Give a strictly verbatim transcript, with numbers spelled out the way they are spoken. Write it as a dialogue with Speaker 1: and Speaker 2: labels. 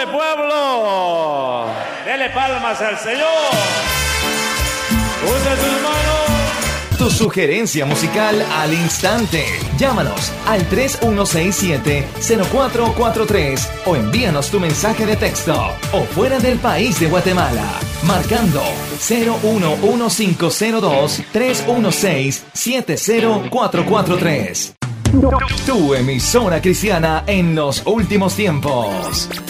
Speaker 1: suave, pueblo. Dele palmas al Señor. Usa sus manos.
Speaker 2: Tu sugerencia musical al instante. Llámanos al tres uno seis siete, cero cuatro cuatro tres o envíanos tu mensaje de texto o fuera del país de Guatemala marcando cero uno uno cinco cero dos, tres uno seis, siete cero cuatro cuatro tres. Tu emisora cristiana en los últimos tiempos.